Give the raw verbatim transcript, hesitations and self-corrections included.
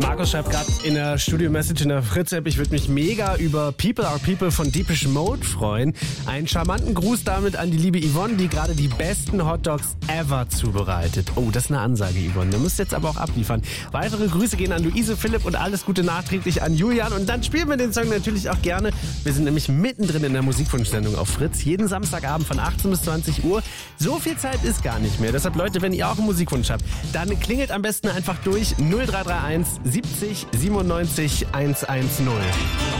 Markus schreibt gerade in der Studio-Message in der Fritz-App, ich würde mich mega über People Are People von Depeche Mode freuen. Einen charmanten Gruß damit an die liebe Yvonne, die gerade die besten Hotdogs ever zubereitet. Oh, das ist eine Ansage, Yvonne. Du musst jetzt aber auch abliefern. Weitere Grüße gehen an Luise, Philipp und alles Gute nachträglich an Julian. Und dann spielen wir den Song natürlich auch gerne. Wir sind nämlich mittendrin in der Musikwunschsendung auf Fritz. Jeden Samstagabend von achtzehn bis zwanzig Uhr. So viel Zeit ist gar nicht mehr. Deshalb, Leute, wenn ihr auch einen Musikwunsch habt, dann klingelt am besten einfach durch null drei drei eins siebzig siebenundneunzig hundertzehn.